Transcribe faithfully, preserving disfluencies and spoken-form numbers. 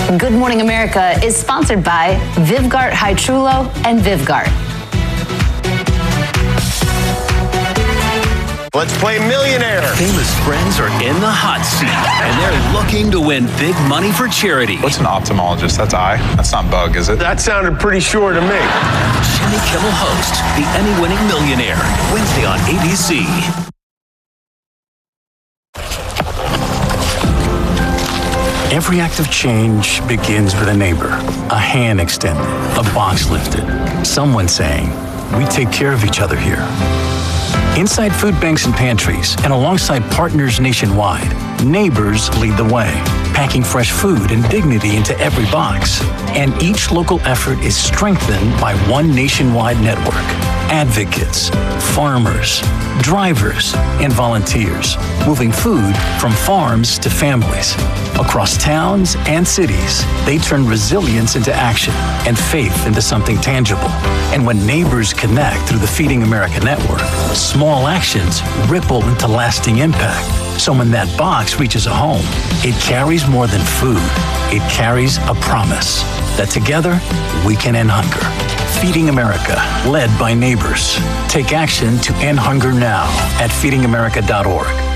Good Morning America is sponsored by Vyvgart Hytrulo and Vyvgart. Let's play Millionaire. Famous friends are in the hot seat, and they're looking to win big money for charity. What's an ophthalmologist? That's eye. That's not bug, is it? That sounded pretty sure to me. Jimmy Kimmel hosts The Emmy-winning Millionaire, Wednesday on A B C. Every act of change begins with a neighbor, a hand extended, a box lifted, someone saying, "We take care of each other here." Inside food banks and pantries and alongside partners nationwide, neighbors lead the way, packing fresh food and dignity into every box. And each local effort is strengthened by one nationwide network. Advocates, farmers, drivers, and volunteers, moving food from farms to families. Across towns and cities, they turn resilience into action and faith into something tangible. And when neighbors connect through the Feeding America network, small actions ripple into lasting impact. So when that box reaches a home, it carries more than food. It carries a promise that together we can end hunger. Feeding America, led by neighbors. Take action to end hunger now at feeding america dot org.